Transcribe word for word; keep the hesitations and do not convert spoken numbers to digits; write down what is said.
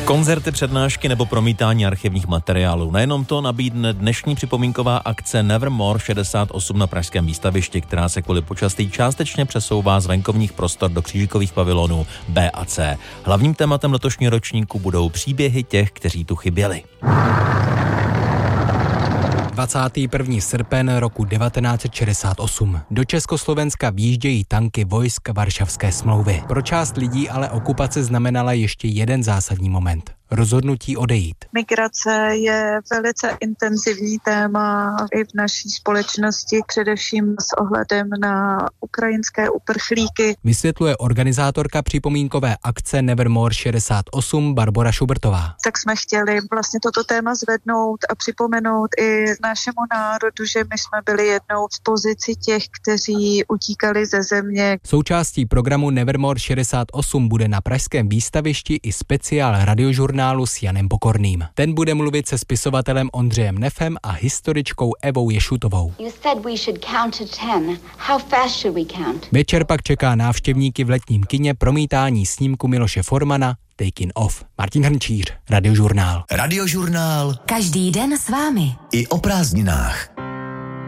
Koncerty, přednášky nebo promítání archivních materiálů. Nejenom to nabídne dnešní připomínková akce Nevermore šedesát osm na pražském výstavišti, která se kvůli počasí částečně přesouvá z venkovních prostor do křížikových pavilonů B a C. Hlavním tématem letošního ročníku budou příběhy těch, kteří tu chyběli. dvacátého prvního srpen roku devatenáct set šedesát osm. Do Československa vjíždějí tanky vojsk Varšavské smlouvy. Pro část lidí ale okupace znamenala ještě jeden zásadní moment. Rozhodnutí odejít. Migrace je velice intenzivní téma i v naší společnosti, především s ohledem na ukrajinské uprchlíky. Vysvětluje organizátorka připomínkové akce Nevermore šedesát osm Barbora Šubertová. Tak jsme chtěli vlastně toto téma zvednout a připomenout i našemu národu, že my jsme byli jednou z pozici těch, kteří utíkali ze země. Součástí programu Nevermore šedesát osm bude na pražském výstavišti i speciál radiožurnálu s Janem Pokorným. Ten bude mluvit se spisovatelem Ondřejem Nefem a historičkou Evou Ješutovou. Večer pak čeká návštěvníky v letním kině promítání snímku Miloše Formana Taken Off. Martin Hrnčíř, Radiožurnál. Radiožurnál. Každý den s vámi. I o prázdninách.